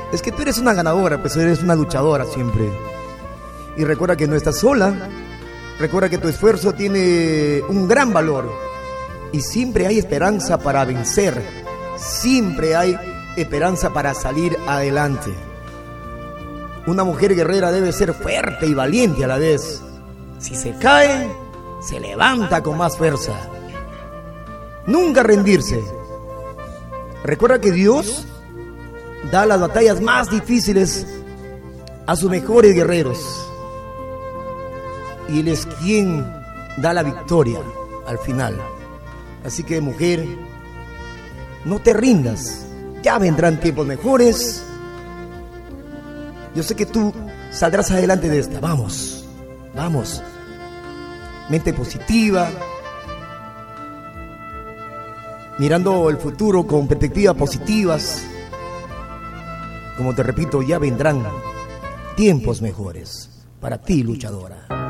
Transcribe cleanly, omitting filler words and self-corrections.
Es que tú eres una ganadora, pues eres una luchadora siempre. Y recuerda que no estás sola. Recuerda que tu esfuerzo tiene un gran valor. Y siempre hay esperanza para vencer. Siempre hay esperanza para salir adelante. Una mujer guerrera debe ser fuerte y valiente a la vez. Si se cae, se levanta con más fuerza. Nunca rendirse. Recuerda que Dios da las batallas más difíciles a sus mejores guerreros. Y Él es quien da la victoria al final. Así que, mujer, no te rindas. Ya vendrán tiempos mejores. Yo sé que tú saldrás adelante de esta. Vamos, vamos. Mente positiva. Mirando el futuro con perspectivas positivas. Como te repito, ya vendrán tiempos mejores para ti, luchadora.